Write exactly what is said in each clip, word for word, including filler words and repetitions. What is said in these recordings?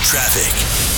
Traffic.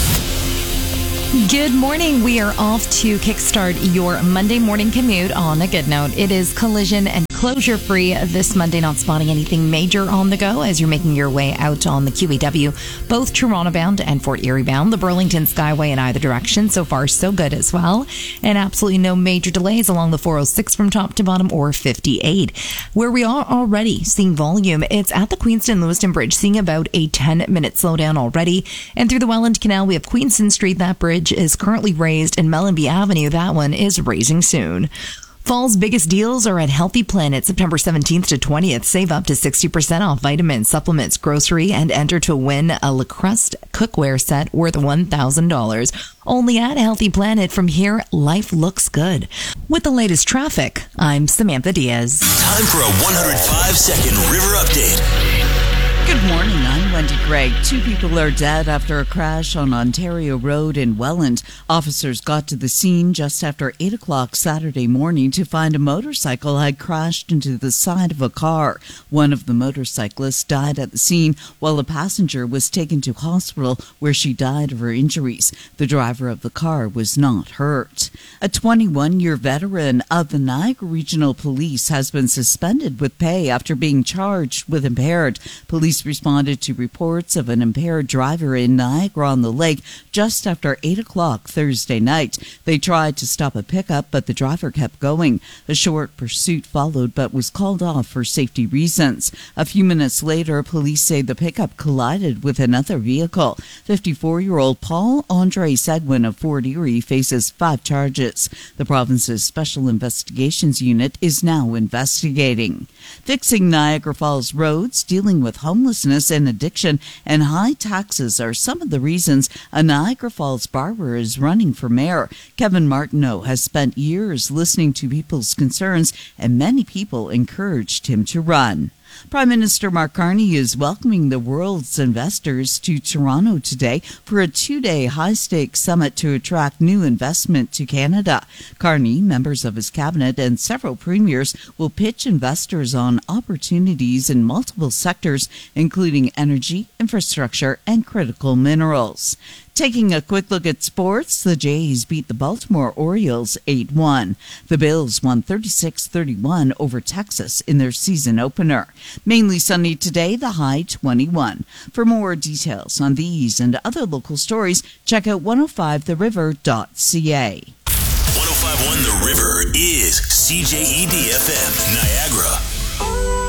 Good morning. We are off to kickstart your Monday morning commute on a good note. It is collision and closure free this Monday, not spotting anything major on the go as you're making your way out on the Q E W, both Toronto bound and Fort Erie bound, the Burlington Skyway in either direction. So far, so good as well. And absolutely no major delays along the four oh six from top to bottom or fifty-eight. Where we are already seeing volume, it's at the Queenston-Lewiston Bridge, seeing about a ten minute slowdown already. And through the Welland Canal, we have Queenston Street. That bridge is currently raised, and Mellenby Avenue, that one is raising soon. Fall's biggest deals are at Healthy Planet, September seventeenth to twentieth. Save up to sixty percent off vitamins, supplements, grocery, and enter to win a La Crust cookware set worth one thousand dollars. Only at Healthy Planet. From here, life looks good. With the latest traffic, I'm Samantha Diaz. Time for a one hundred five second River Update. Good morning, I'm Wendy Gregg. Two people are dead after a crash on Ontario Road in Welland. Officers got to the scene just after eight o'clock Saturday morning to find a motorcycle had crashed into the side of a car. One of the motorcyclists died at the scene while a passenger was taken to hospital where she died of her injuries. The driver of the car was not hurt. A twenty-one-year veteran of the Niagara Regional Police has been suspended with pay after being charged with impaired. Police responded to reports of an impaired driver in Niagara-on-the-Lake just after eight o'clock Thursday night. They tried to stop a pickup, but the driver kept going. A short pursuit followed, but was called off for safety reasons. A few minutes later, police say the pickup collided with another vehicle. fifty-four-year-old Paul Andre Sedwin of Fort Erie faces five charges. The province's Special Investigations Unit is now investigating. Fixing Niagara Falls roads, dealing with homelessness and addiction, and high taxes are some of the reasons a Niagara Falls barber is running for mayor. Kevin Martineau has spent years listening to people's concerns, and many people encouraged him to run. Prime Minister Mark Carney is welcoming the world's investors to Toronto today for a two-day high-stakes summit to attract new investment to Canada. Carney, members of his cabinet, and several premiers will pitch investors on opportunities in multiple sectors, including energy, infrastructure, and critical minerals. Taking a quick look at sports, the Jays beat the Baltimore Orioles eight one. The Bills won thirty-six thirty-one over Texas in their season opener. Mainly sunny today, the high twenty-one. For more details on these and other local stories, check out one oh five the river dot c a. one oh five point one The River is C J E D F M, Niagara.